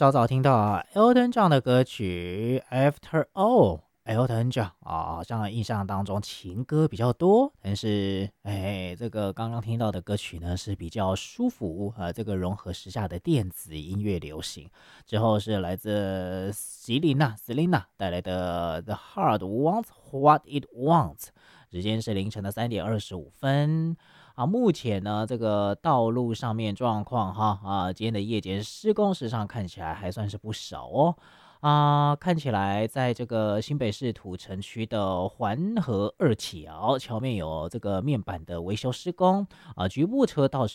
稍早听到Elton John 的歌曲《After All》。Elton John 好像印象当中情歌比较多，但是这个刚刚听到的歌曲呢是比较舒服这个融合时下的电子音乐流行。之后是来自席琳娜带来的《The Heart Wants What It Wants》。时间是凌晨的3:25目前呢，这个道路上面状况今天的夜间施工时上看起来还算是不少哦。看起来在这个新北市土城区的环河二桥面有这个面板的维修施工局部车道